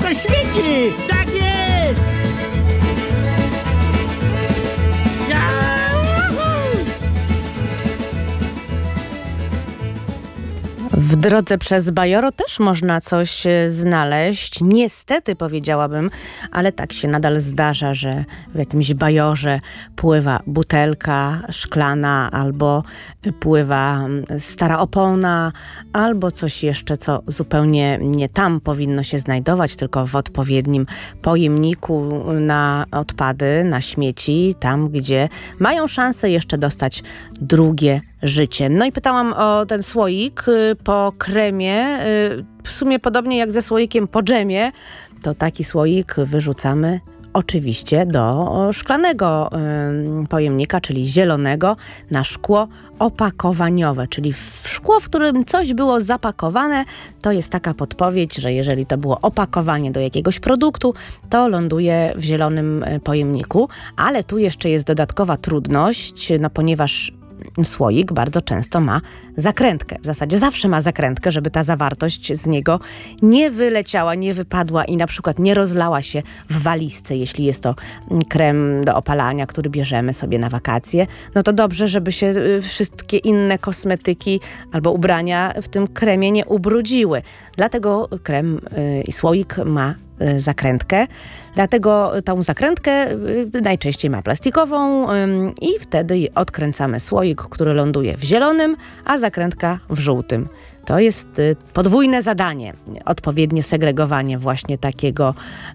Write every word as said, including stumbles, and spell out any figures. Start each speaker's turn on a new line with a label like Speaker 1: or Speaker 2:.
Speaker 1: wszystko świeci! Tak jest!
Speaker 2: W drodze przez Bajoro też można coś znaleźć. Niestety powiedziałabym, ale tak się nadal zdarza, że w jakimś bajorze pływa butelka szklana, albo pływa stara opona, albo coś jeszcze, co zupełnie nie tam powinno się znajdować, tylko w odpowiednim pojemniku na odpady, na śmieci, tam gdzie mają szansę jeszcze dostać drugie życie. No i pytałam o ten słoik po kremie, w sumie podobnie jak ze słoikiem po dżemie, to taki słoik wyrzucamy oczywiście do szklanego y, pojemnika, czyli zielonego, na szkło opakowaniowe, czyli w szkło, w którym coś było zapakowane. To jest taka podpowiedź, że jeżeli to było opakowanie do jakiegoś produktu, to ląduje w zielonym pojemniku, ale tu jeszcze jest dodatkowa trudność, no ponieważ słoik bardzo często ma zakrętkę. W zasadzie zawsze ma zakrętkę, żeby ta zawartość z niego nie wyleciała, nie wypadła i na przykład nie rozlała się w walizce, jeśli jest to krem do opalania, który bierzemy sobie na wakacje. No to dobrze, żeby się wszystkie inne kosmetyki albo ubrania w tym kremie nie ubrudziły. Dlatego krem i słoik ma zakrętkę. Dlatego tą zakrętkę najczęściej ma plastikową i wtedy odkręcamy słoik, który ląduje w zielonym, a zakrętka w żółtym. To jest podwójne zadanie, odpowiednie segregowanie właśnie takiego